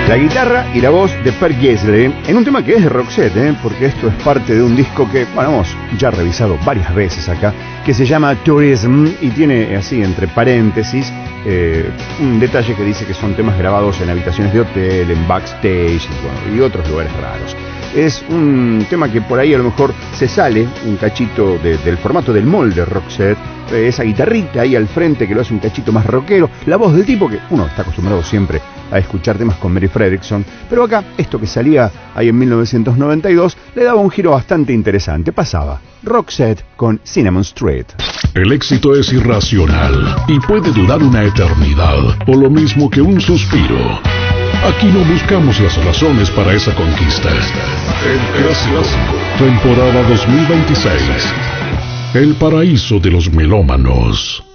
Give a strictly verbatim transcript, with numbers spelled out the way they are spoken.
La guitarra y la voz de Per Gessle en un tema que es de Roxette, ¿eh? Porque esto es parte de un disco que, bueno, hemos ya revisado varias veces acá, que se llama Tourism y tiene así entre paréntesis eh, un detalle que dice que son temas grabados en habitaciones de hotel, en backstage y, bueno, y otros lugares raros. Es un tema que por ahí a lo mejor se sale un cachito de, del formato del molde Roxette, eh, esa guitarrita ahí al frente que lo hace un cachito más rockero, la voz del tipo que uno está acostumbrado siempre a escuchar temas con Mary Fredriksson, pero acá esto que salía ahí en mil novecientos noventa y dos le daba un giro bastante interesante. Pasaba Roxette con Cinnamon Street. El éxito es irracional y puede durar una eternidad, o lo mismo que un suspiro. Aquí no buscamos las razones para esa conquista. El Clásico, temporada dos mil veintiséis. El paraíso de los melómanos.